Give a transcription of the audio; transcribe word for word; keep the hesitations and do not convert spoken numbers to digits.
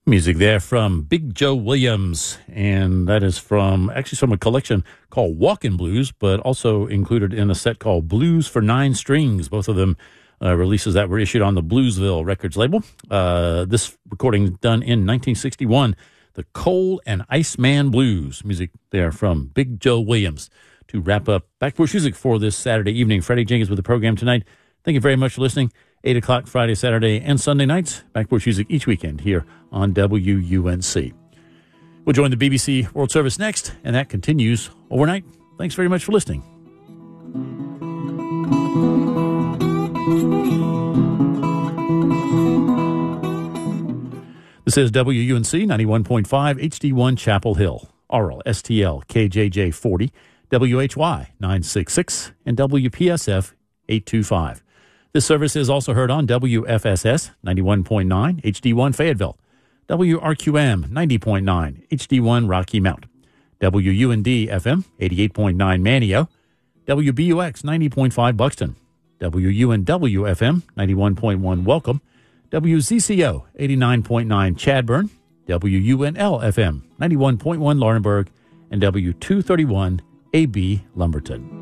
Music there from Big Joe Williams, and that is from actually from a collection called Walkin' Blues, but also included in a set called Blues for Nine Strings. Both of them uh, releases that were issued on the Bluesville Records label. Uh, this recording done in nineteen sixty-one, the Coal and Iceman Blues. Music there from Big Joe Williams. To wrap up Back Porch Music for this Saturday evening, Freddie Jenkins with the program tonight. Thank you very much for listening. eight o'clock Friday, Saturday, and Sunday nights. Back Porch Music each weekend here on W U N C. We'll join the B B C World Service next, and that continues overnight. Thanks very much for listening. This is W U N C ninety-one point five H D one Chapel Hill, R L, S T L, K J J forty, W H Y nine sixty-six, and W P S F eight twenty-five. This service is also heard on W F S S ninety-one point nine H D one Fayetteville, W R Q M ninety point nine H D one Rocky Mount, W U N D F M eighty-eight point nine Manteo, W B U X ninety point five Buxton, W U N W F M ninety-one point one Welcome, W Z C O eighty-nine point nine Chadburn, W U N L F M ninety-one point one Laurinburg, and W two thirty-one A B Lumberton.